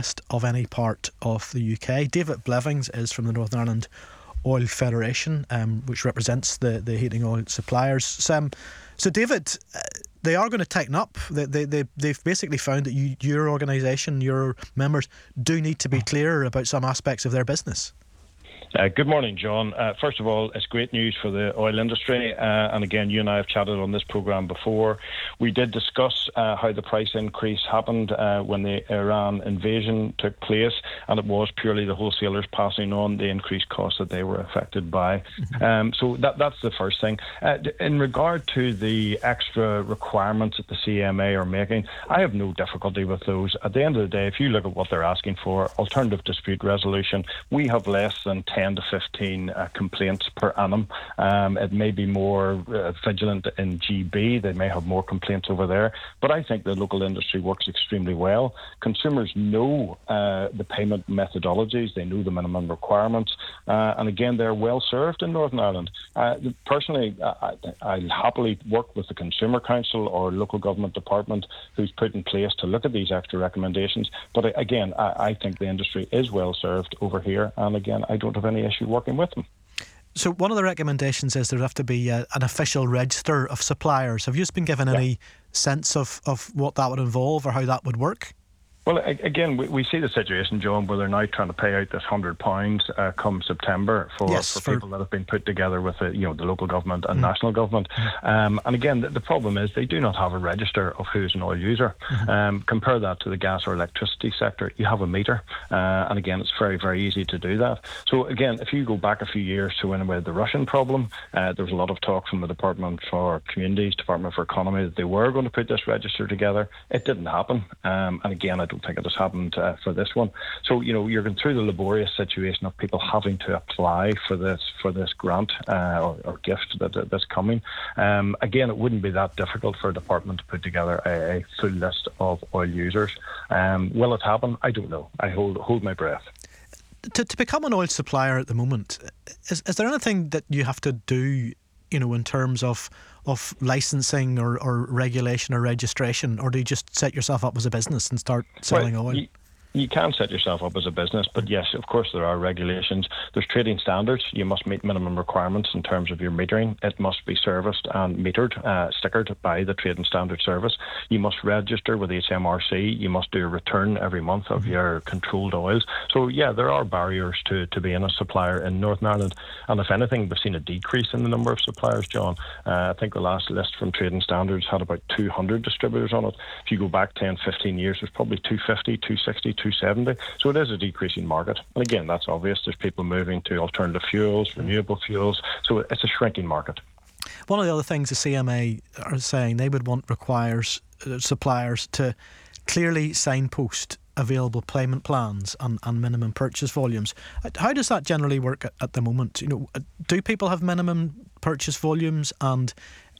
highest of any part of the UK. David Blevins is from the Northern Ireland Oil Federation, which represents the heating oil suppliers. So David, they are going to tighten up. They've basically found that your organisation, your members, do need to be clearer about some aspects of their business. Good morning, John. First of all, it's great news for the oil industry. And again, you and I have chatted on this programme before. We did discuss how the price increase happened when the Iran invasion took place, and it was purely the wholesalers passing on the increased costs that they were affected by. So that's the first thing. In regard to the extra requirements that the CMA are making, I have no difficulty with those. At the end of the day, if you look at what they're asking for, alternative dispute resolution, we have less than 10 to 15 complaints per annum. It may be more vigilant in GB. They may have more complaints over there. But I think the local industry works extremely well. Consumers know the payment methodologies. They know the minimum requirements. And again, they're well served in Northern Ireland. Personally, I'll happily work with the Consumer Council or local government department who's put in place to look at these extra recommendations. But again, I think the industry is well served over here. And again, I don't have any issue working with them. So one of the recommendations is there have to be an official register of suppliers. Have you been given any sense of what that would involve or how that would work? Well, again, we see the situation, John, where they're now trying to pay out this £100 come September for people that have been put together with the local government and national government. And again, the problem is they do not have a register of who's an oil user. Compare that to the gas or electricity sector. You have a meter, and again, it's very, very easy to do that. So again, if you go back a few years to when we had the Russian problem, there was a lot of talk from the Department for Communities, Department for Economy, that they were going to put this register together. It didn't happen. And again, I don't think it has happened for this one. So, you're going through the laborious situation of people having to apply for this grant or gift that's coming. Again, it wouldn't be that difficult for a department to put together a full list of oil users. Will it happen? I don't know. I hold my breath. To become an oil supplier at the moment, is there anything that you have to do, in terms of licensing or regulation or registration, or do you just set yourself up as a business and start selling oil? You can set yourself up as a business, but yes, of course there are regulations. There's trading standards. You must meet minimum requirements in terms of your metering. It must be serviced and metered, stickered by the Trading Standard Service. You must register with HMRC. You must do a return every month of your controlled oils. So yeah, there are barriers to being a supplier in Northern Ireland. And if anything, we've seen a decrease in the number of suppliers, John. I think the last list from Trading Standards had about 200 distributors on it. If you go back 10, 15 years, there's probably 250, 260, 270. So it is a decreasing market. And again, that's obvious. There's people moving to alternative fuels, renewable fuels. So it's a shrinking market. One of the other things the CMA are saying, they would want suppliers to clearly signpost available payment plans and minimum purchase volumes. How does that generally work at the moment? Do people have minimum purchase volumes, and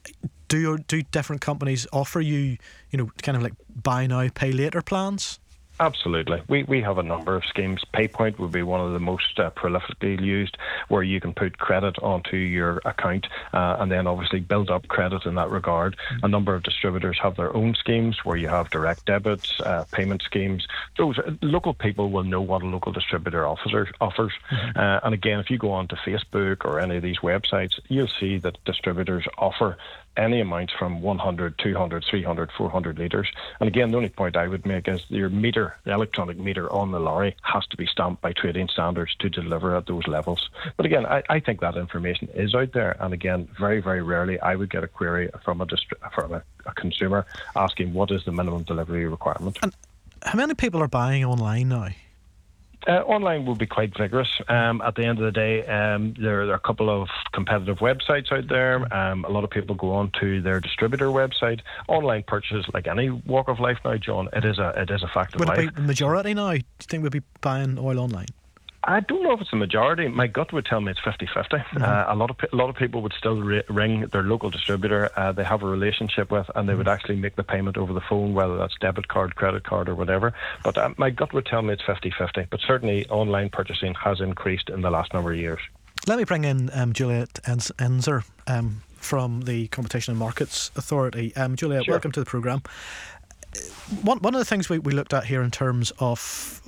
do different companies offer you, kind of like buy now, pay later plans? Absolutely. We have a number of schemes. PayPoint would be one of the most prolifically used, where you can put credit onto your account and then obviously build up credit in that regard. A number of distributors have their own schemes where you have direct debits, payment schemes. Those local people will know what a local distributor offers. And again, if you go onto Facebook or any of these websites, you'll see that distributors offer any amounts from 100, 200, 300, 400 litres. And again, the only point I would make is your meter, the electronic meter on the lorry, has to be stamped by trading standards to deliver at those levels. But again, I think that information is out there. And again, very, very rarely I would get a query from a consumer asking what is the minimum delivery requirement. And how many people are buying online now? Online will be quite vigorous. At the end of the day, there are a couple of competitive websites out there. A lot of people go on to their distributor website. Online purchases, like any walk of life now, John, it is a fact of life. Would it be the majority now? Do you think we'll be buying oil online? I don't know if it's a majority. My gut would tell me it's 50-50. A lot of people would still ring their local distributor they have a relationship with, and they would actually make the payment over the phone, whether that's debit card, credit card or whatever. But my gut would tell me it's 50-50. But certainly online purchasing has increased in the last number of years. Let me bring in Juliet Enzer from the Competition and Markets Authority. Juliet, sure. Welcome to the programme. One of the things we looked at here in terms of